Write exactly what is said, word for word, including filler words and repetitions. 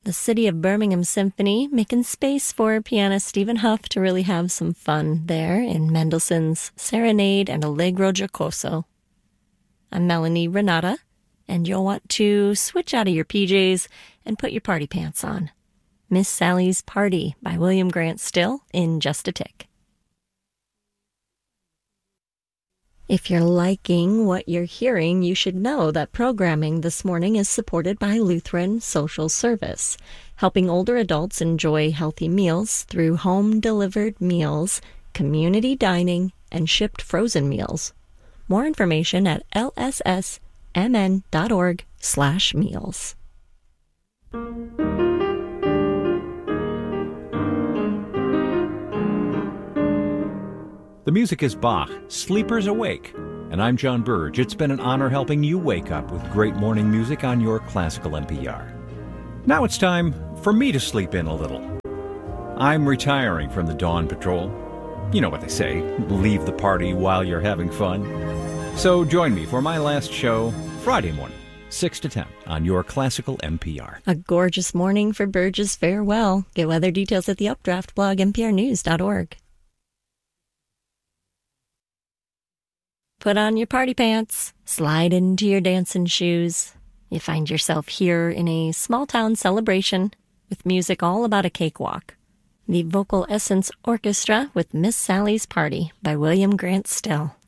the City of Birmingham Symphony, making space for pianist Stephen Huff to really have some fun there in Mendelssohn's Serenade and Allegro Giocoso. I'm Melanie Renata, and you'll want to switch out of your P Js and put your party pants on. Miss Sally's Party by William Grant Still in just a tick. If you're liking what you're hearing, you should know that programming this morning is supported by Lutheran Social Service, helping older adults enjoy healthy meals through home-delivered meals, community dining, and shipped frozen meals. More information at l s s m n dot org slash meals. The music is Bach, Sleepers Awake, and I'm John Burge. It's been an honor helping you wake up with great morning music on your classical N P R. Now it's time for me to sleep in a little. I'm retiring from the Dawn Patrol. You know what they say, leave the party while you're having fun. So join me for my last show, Friday morning, six to ten, on your classical N P R. A gorgeous morning for Burge's farewell. Get weather details at the Updraft blog, n p r news dot org. Put on your party pants, slide into your dancing shoes. You find yourself here in a small-town celebration with music all about a cakewalk. The Vocal Essence Orchestra with Miss Sally's Party by William Grant Still.